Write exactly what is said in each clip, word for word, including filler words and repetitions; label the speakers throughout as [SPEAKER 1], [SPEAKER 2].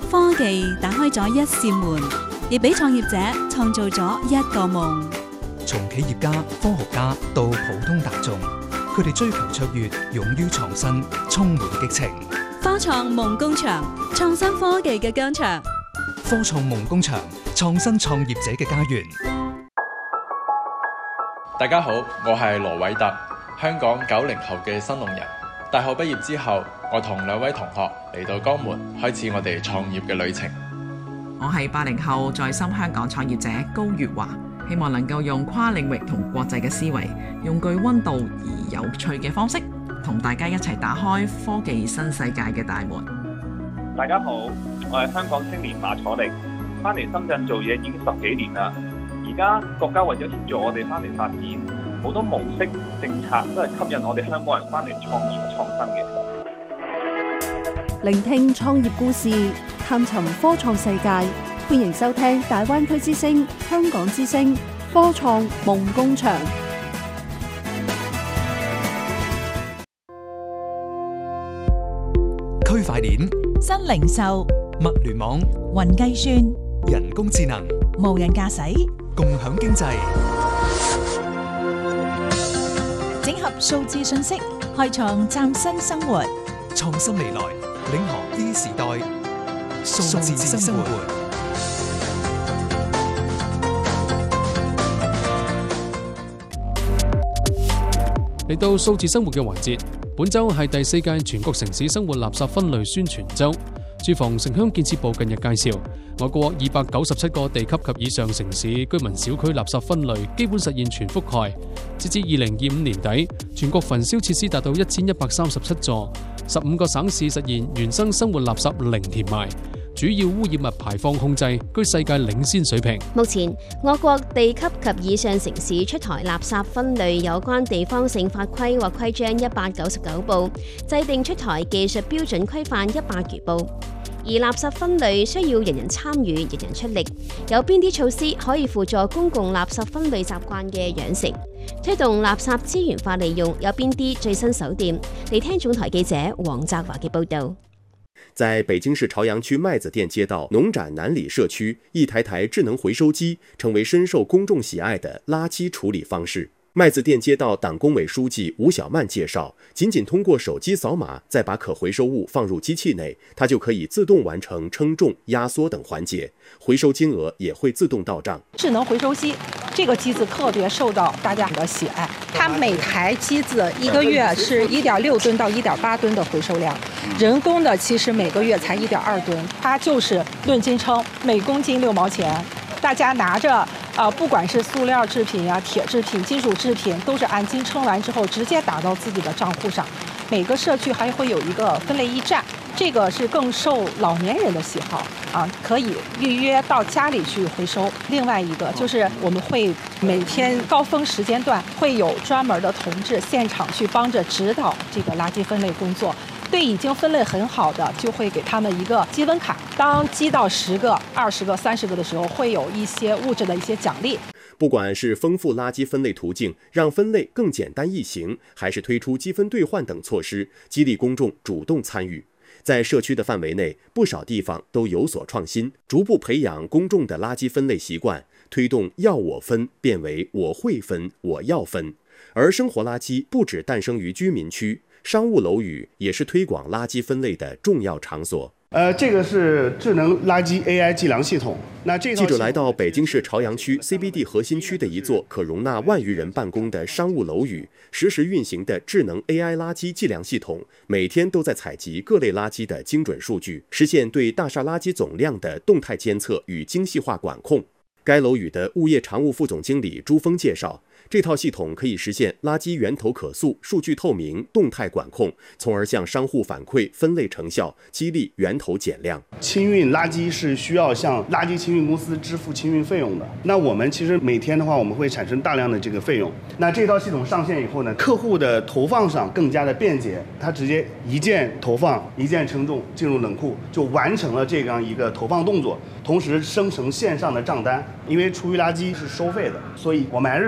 [SPEAKER 1] 科技打開咗一扇門，亦俾創業者創造咗一個夢。
[SPEAKER 2] 從企業家、科學家到普通大眾，佢哋追求卓越，勇於創新，充滿激情。
[SPEAKER 1] 科創夢工場，創新科技嘅疆場。
[SPEAKER 2] 科創夢工場，創新創業者嘅家園。
[SPEAKER 3] 大家好，我係羅偉特，香港九零後嘅新農人。大學畢業之後，我同兩位同學嚟到江門，開始我哋創業嘅旅程。
[SPEAKER 4] 我係八零後在深香港創業者高月華，希望能夠用跨領域同國際嘅思維，用具溫度而有趣嘅方式，同大家一齊打開科技新世界嘅大門。
[SPEAKER 5] 大家好，我係香港青年馬楚力，翻嚟深圳做嘢已經十幾年啦。而家國家為咗協助我哋翻嚟發展，好多模式政策都係吸引我哋香港人翻嚟創業創新嘅。
[SPEAKER 6] 聆聽創業故事，探尋科創世界，歡迎收聽大灣區之聲、香港之聲科創夢工場。
[SPEAKER 2] 區塊鏈、
[SPEAKER 7] 新零售、
[SPEAKER 2] 物聯網、
[SPEAKER 7] 雲計算、
[SPEAKER 2] 人工智能、
[SPEAKER 7] 無人駕駛、
[SPEAKER 2] 共享經濟，
[SPEAKER 7] 整合數字信息，開創嶄新生活。
[SPEAKER 2] 創新未來，領航 E 時代，數字生活。
[SPEAKER 8] 嚟到數字生活嘅環節，本週係第四屆全國城市生活垃圾分類宣傳週。住房城鄉建設部近日介紹，我國二百九十七個地級及以上城市居民小區垃圾分類基本實現全覆蓋。截至二零二五年底，全國焚燒設施達到一千一百三十七座，十五個省市實現原生生活垃圾零填埋，主要污染物排放控制居世界領先水平。
[SPEAKER 9] 目前，我國地級及以上城市出台垃圾分類有關地方性法規或規章一百九十九部，制定出台技術標準規範一百餘部。而垃圾分類需要人人參與、人人出力，有邊啲措施可以輔助公共垃圾分類習慣嘅養成？推動垃圾資源化利用有邊啲最新手段？嚟聽總台記者黃澤華嘅報導。
[SPEAKER 10] 在北京市朝陽區麥子店街道農展南里社區，一台台智能回收機成為深受公眾喜愛的垃圾處理方式。麥子店街道黨工委書記吳小曼介紹，僅僅通過手機掃碼，再把可回收物放入機器內，它就可以自動完成稱重、壓縮等環節，回收金額也會自動到賬。
[SPEAKER 11] 智能回收機這個機子特別受到大家的喜愛，它每台機子一個月是一點六噸到一點八噸的回收量，人工的其實每個月才一點二噸，它就是論斤稱，每公斤六毛錢。大家拿着，呃，不管是塑料製品呀、鐵製品、金屬製品，都是按斤稱完之後直接打到自己的賬戶上。每個社區還會有一個分類驛站，這個是更受老年人的喜好啊，可以預約到家裡去回收。另外一個就是我們會每天高峰時間段會有專門的同志現場去幫着指導這個垃圾分類工作。對已經分類很好的，就會給他們一個積分卡。當積到十個、二十個、三十個的時候，會有一些物質的一些獎勵。
[SPEAKER 10] 不管是豐富垃圾分類途徑，讓分類更簡單易行，還是推出積分兌換等措施，激勵公眾主動參與。在社區的範圍內，不少地方都有所創新，逐步培養公眾的垃圾分類習慣，推動要我分變為我會分、我要分。而生活垃圾不只誕生於居民區，商務樓宇也是推廣垃圾分類的重要場所。
[SPEAKER 12] 呃，這個是智能垃圾 A I 計量系統。那這
[SPEAKER 10] 記者來到北京市朝陽區 C B D 核心區的一座可容納萬餘人辦公的商務樓宇，實時運行的智能 A I 垃圾計量系統，每天都在採集各類垃圾的精準數據，實現對大廈垃圾總量的動態監測與精細化管控。該樓宇的物業常務副總經理朱峰介紹，這套系統可以實現垃圾源頭可溯、數據透明、動態管控，從而向商戶反饋分類成效，激勵源頭減量。
[SPEAKER 12] 清運垃圾是需要向垃圾清運公司支付清運費用的。那我們其實每天的話，我們會產生大量的這個費用。那這套系統上線以後呢，客戶的投放上更加的便捷，他直接一鍵投放、一鍵稱重進入冷庫，就完成了這樣一個投放動作，同時生成線上的賬單。因為廚餘垃圾是收費的，所以我們還是希望它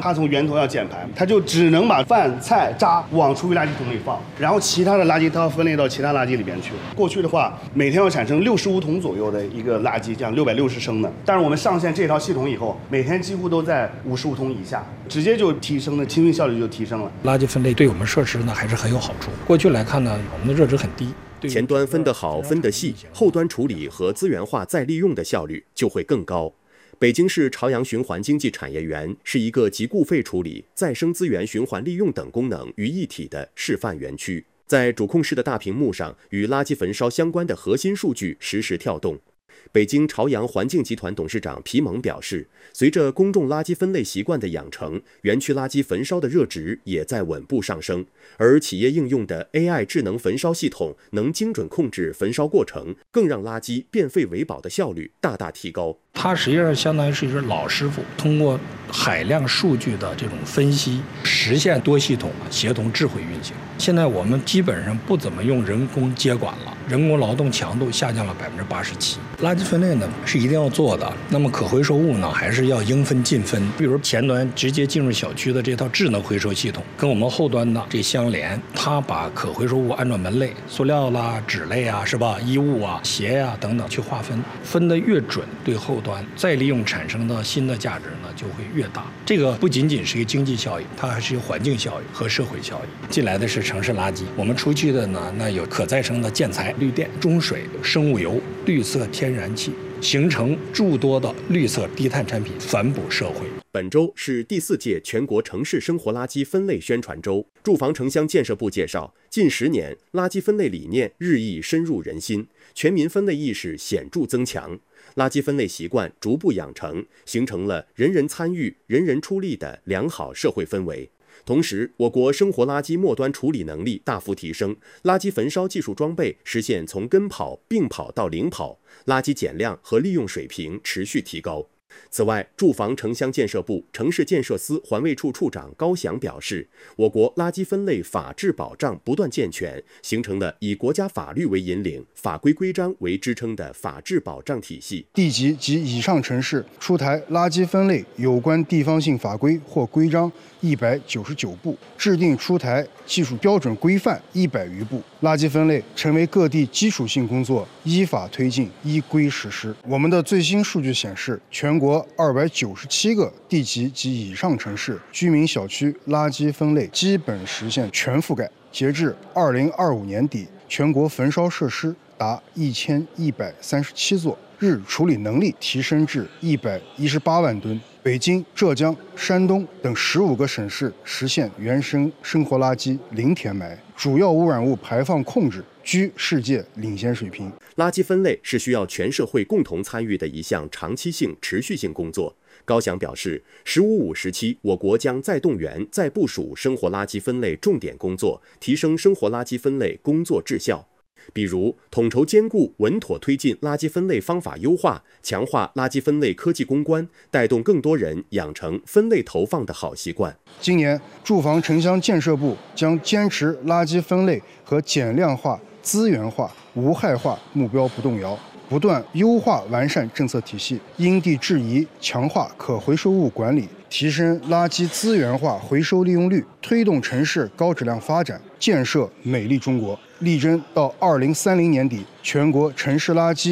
[SPEAKER 12] 它从源头要减排，它就只能把饭菜渣往厨余垃圾桶里放，然后其他的垃圾它要分类到其他垃圾里边去。过去的话，每天要产生六十五桶左右的一个垃圾，这样六百六十升的。但是我们上线这套系统以后，每天几乎都在五十五桶以下，直接就提升了清运效率就提升了。
[SPEAKER 13] 垃圾分类对我们设施呢还是很有好处。过去来看呢，我们的热值很低。
[SPEAKER 10] 前端分得好、分得细，后端处理和资源化再利用的效率就会更高。北京市朝阳循环经济产业园是一个集固废处理、再生资源循环利用等功能于一体的示范园区。在主控室的大屏幕上，与垃圾焚烧相关的核心数据实时跳动。北京朝阳环境集团董事长皮蒙表示，随着公众垃圾分类习惯的养成，园区垃圾焚烧的热值也在稳步上升，而企业应用的 A I 智能焚烧系统能精准控制焚烧过程，更让垃圾变废为宝的效率大大提高。
[SPEAKER 13] 它实际上相当于是一只老师傅，通过海量数据的这种分析，实现多系统协同智慧运行。现在我们基本上不怎么用人工接管了，人工劳动强度下降了百分之八十七。垃圾分类呢是一定要做的，那么可回收物呢还是要应分尽分。比如前端直接进入小区的这套智能回收系统，跟我们后端的这相连，它把可回收物按照门类，塑料啦、纸类啊，是吧？衣物啊、鞋呀、啊、等等去划分，分得越准，对后端再利用产生的新的价值呢就会越大。这个不仅仅是一个经济效益，它还是有环境效益和社会效益。进来的是城市垃圾，我们出去的呢，那有可再生的建材、绿电、中水、生物油、绿色天然气，形成诸多的绿色低碳产品，反哺社会。
[SPEAKER 10] 本周是第四届全国城市生活垃圾分类宣传周。住房城乡建设部介绍，近十年，垃圾分类理念日益深入人心，全民分类意识显著增强，垃圾分类习惯逐步养成，形成了人人参与、人人出力的良好社会氛围。同时，我国生活垃圾末端处理能力大幅提升，垃圾焚烧技术装备实现从跟跑、并跑到零跑，垃圾减量和利用水平持续提高。此外，住房城乡建设部城市建设司环卫处处长高翔表示，我国垃圾分类法治保障不断健全，形成了以国家法律为引领、法规规章为支撑的法治保障体系。
[SPEAKER 14] 地级及以上城市出台垃圾分类有关地方性法规或规章一百九十九部，制定出台技术标准规范一百余部，垃圾分类成为各地基础性工作，依法推进，依规实施。我们的最新数据显示，全国二百九十七个地级及以上城市居民小区垃圾分类基本实现全覆盖。截至二零二五年底，全国焚烧设施达一千一百三十七座，日处理能力提升至一百一十八万吨。北京、浙江、山东等十五个省市实现原生生活垃圾零填埋，主要污染物排放控制居世界领先水平。
[SPEAKER 10] 垃圾分类是需要全社会共同参与的一项长期性、持续性工作。高翔表示，十五五时期，我国将再动员、再部署生活垃圾分类重点工作，提升生活垃圾分类工作质效。比如，统筹兼顾，稳妥推进垃圾分类方法优化，强化垃圾分类科技攻关，带动更多人养成分类投放的好习惯。
[SPEAKER 14] 今年，住房城乡建设部将坚持垃圾分类和减量化、资源化、无害化目标不动摇，不断优化完善政策体系，因地制宜强化可回收物管理，提升垃圾资源化回收利用率，推动城市高质量发展，建设美丽中国。力争到二零三零年底，全国城市垃圾